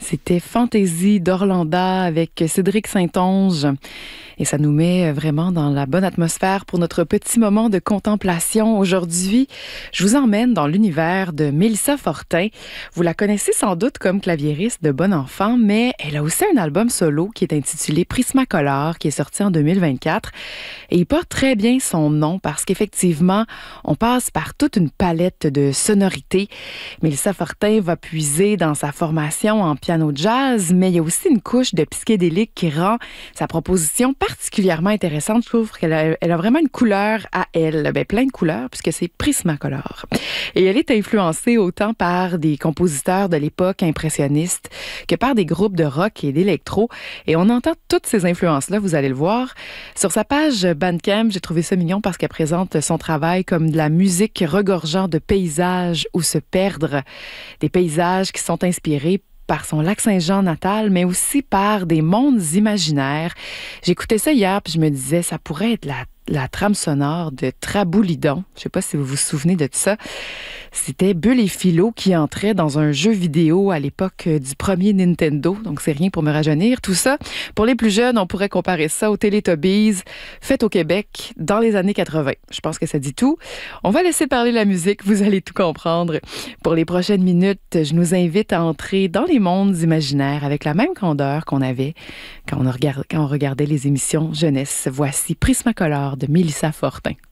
C'était Fantaisie d'Orlanda avec Cédric Saint-Onge. Et ça nous met vraiment dans la bonne atmosphère pour notre petit moment de contemplation. Aujourd'hui, je vous emmène dans l'univers de Mélissa Fortin. Vous la connaissez sans doute comme claviériste de Bon Enfant, mais elle a aussi un album solo qui est intitulé Prismacolor, qui est sorti en 2024. Et il porte très bien son nom parce qu'effectivement, on passe par toute une palette de sonorités. Mélissa Fortin va puiser dans sa formation en piano jazz, mais il y a aussi une couche de psychédélique qui rend sa proposition particulièrement intéressante. Je trouve qu'elle a vraiment une couleur à elle. Ben, plein de couleurs, puisque c'est Prismacolor. Et elle est influencée autant par des compositeurs de l'époque impressionniste que par des groupes de rock et d'électro. Et on entend toutes ces influences-là, vous allez le voir. Sur sa page Bandcamp, j'ai trouvé ça mignon parce qu'elle présente son travail comme de la musique regorgeant de paysages où se perdre. Des paysages qui sont inspirés par son Lac-Saint-Jean natal, mais aussi par des mondes imaginaires. J'écoutais ça hier, puis je me disais, ça pourrait être la trame sonore de Traboulidon. Je ne sais pas si vous vous souvenez de ça. C'était Bulle et Philo qui entraient dans un jeu vidéo à l'époque du premier Nintendo. Donc, c'est rien pour me rajeunir. Tout ça, pour les plus jeunes, on pourrait comparer ça aux Teletubbies faites au Québec dans les années 80. Je pense que ça dit tout. On va laisser parler la musique. Vous allez tout comprendre. Pour les prochaines minutes, je nous invite à entrer dans les mondes imaginaires avec la même candeur qu'on avait quand on regardait les émissions jeunesse. Voici Prismacolor de Mélissa Fortin.